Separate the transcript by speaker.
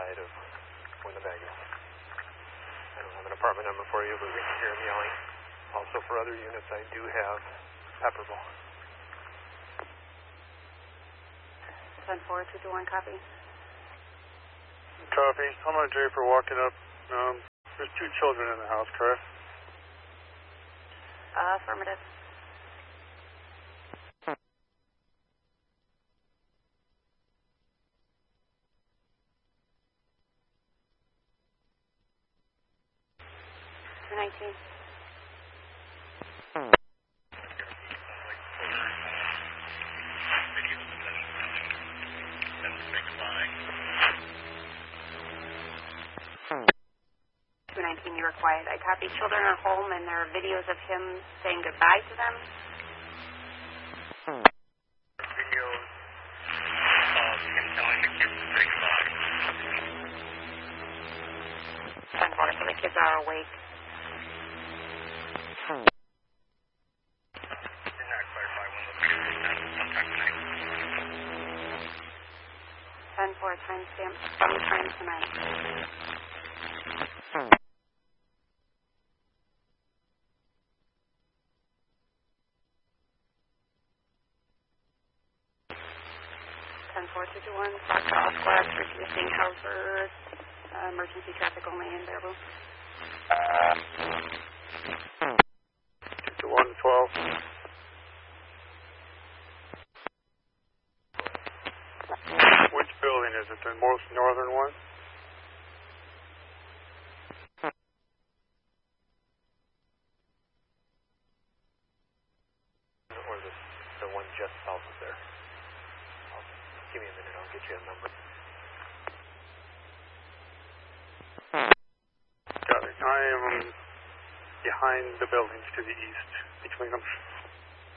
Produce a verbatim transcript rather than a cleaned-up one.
Speaker 1: side of Winnebago. I don't have an apartment number for you, but we can hear him yelling. Also, for other units, I do have pepper ball.
Speaker 2: ten four two two one, copy.
Speaker 3: Copy. I'm on Draper walking up. Um, there's two children in the house, correct?
Speaker 2: Uh, affirmative. two nineteen. two nineteen, you were quiet. I copy. Children are home, and there are videos of him saying goodbye to them.
Speaker 3: Videos of him telling the kids to say goodbye.
Speaker 2: ten four, so the kids are awake.
Speaker 3: Did not clarify when the videos were sent sometime tonight.
Speaker 2: ten four, timestamp sometime tonight. ten four two two one, Fox Southwest, reducing Hauser, uh, emergency traffic only in Baraboo.
Speaker 3: two two one twelve. Which building is it? The most northern one?
Speaker 1: Or the, the one just south of there. I'll, give me a minute, I'll get you a number.
Speaker 3: Got it. I am behind the buildings to the east, between them.